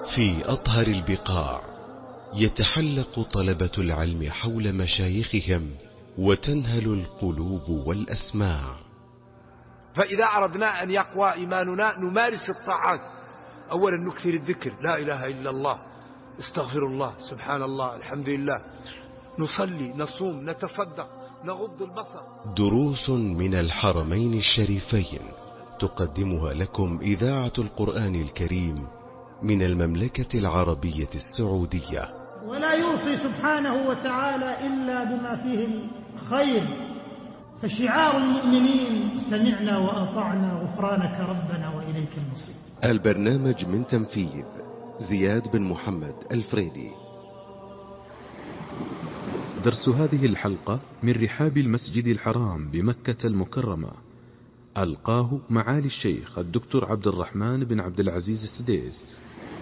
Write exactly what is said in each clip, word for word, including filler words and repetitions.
في أطهر البقاع يتحلق طلبة العلم حول مشايخهم وتنهل القلوب والأسماع. فإذا أردنا أن يقوى إيماننا نمارس الطاعات. أولا نكثر الذكر، لا إله إلا الله، استغفر الله، سبحان الله، الحمد لله، نصلي، نصوم، نتصدق، نغض البصر. دروس من الحرمين الشريفين تقدمها لكم إذاعة القرآن الكريم من المملكة العربية السعودية. ولا يوصي سبحانه وتعالى إلا بما فيه الخير، فشعار المؤمنين سمعنا وأطعنا غفرانك ربنا وإليك المصير. البرنامج من تنفيذ زياد بن محمد الفريدي. درس هذه الحلقة من رحاب المسجد الحرام بمكة المكرمة، ألقاه معالي الشيخ الدكتور عبد الرحمن بن عبد العزيز السديس.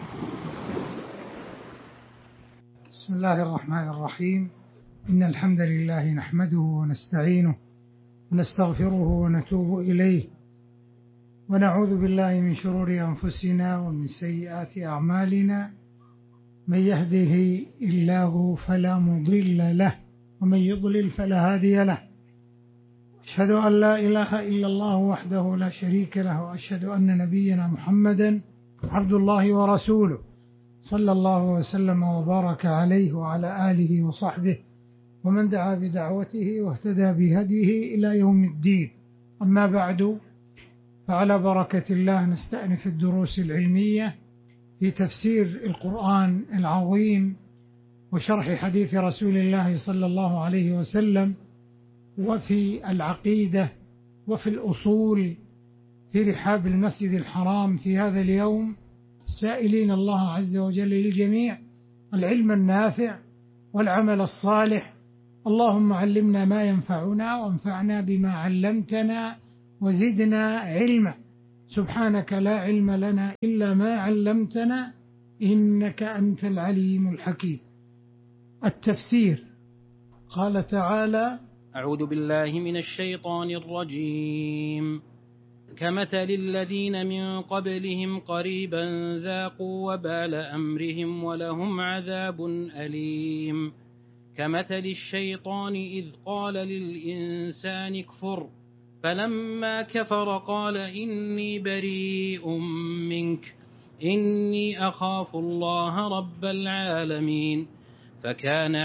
بسم الله الرحمن الرحيم. إن الحمد لله نحمده ونستعينه ونستغفره ونتوب إليه، ونعوذ بالله من شرور أنفسنا ومن سيئات أعمالنا. من يهده الله فلا مضل له ومن يضلل فلا هادي له. أشهد أن لا إله إلا الله وحده لا شريك له، وأشهد أن نبينا محمدا عبد الله ورسوله، صلى الله وسلم وبارك عليه وعلى آله وصحبه ومن دعا بدعوته واهتدى بهديه إلى يوم الدين. أما بعد، فعلى بركة الله نستأنف الدروس العلمية في تفسير القرآن العظيم وشرح حديث رسول الله صلى الله عليه وسلم، وفي العقيدة وفي الأصول في رحاب المسجد الحرام في هذا اليوم، سائلين الله عز وجل للجميع العلم النافع والعمل الصالح. اللهم علمنا ما ينفعنا وانفعنا بما علمتنا وزدنا علما. سبحانك لا علم لنا إلا ما علمتنا إنك أنت العليم الحكيم. التفسير. قال تعالى: أعوذ بالله من الشيطان الرجيم. كمثل الذين من قبلهم قريبا ذاقوا وبال أمرهم ولهم عذاب أليم. كمثل الشيطان إذ قال للإنسان اكفر فلما كفر قال إني بريء منك إني أخاف الله رب العالمين. فكان